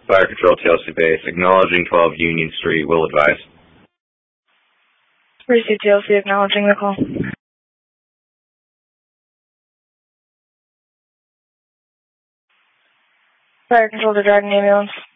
Fire Control TLC Base, acknowledging 12 Union Street, will advise. Receive TLC, acknowledging the call. Fire Control to Dragon Ambulance.